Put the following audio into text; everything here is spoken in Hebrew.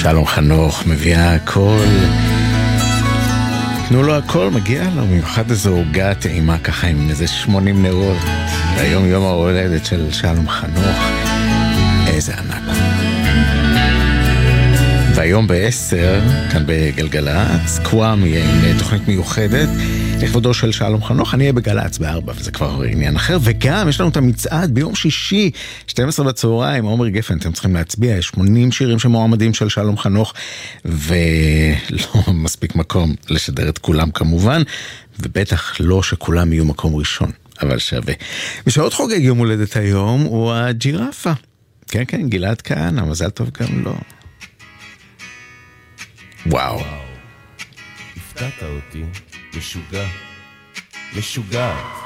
שלום חנוך מביאה הכל, תנו לו הכל, מגיע לו, במיוחד איזו עוגה טעימה ככה עם איזה 80 נרות. היום יום ההולדת של שלום חנוך, איזה ענק. והיום ב-10, כאן בגלגלץ, קוואם יהיה עם תוכנית מיוחדת לכבודו של שלום חנוך. אני אהיה בגלץ ב-4, וזה כבר עניין אחר. וגם יש לנו את המצעד ביום שישי, 12 בצהריים, עומר גפן, אתם צריכים להצביע, יש 80 שירים שמועמדים של שלום חנוך, ולא מספיק מקום לשדר את כולם כמובן, ובטח לא שכולם יהיו מקום ראשון, אבל שווה. ושעוד חוגג יום הולדת היום הוא הג'ירפה. כן, כן, גלעד כהנא, מזל טוב גם לו. וואו. הפתעת אותי, משוגע, משוגעת.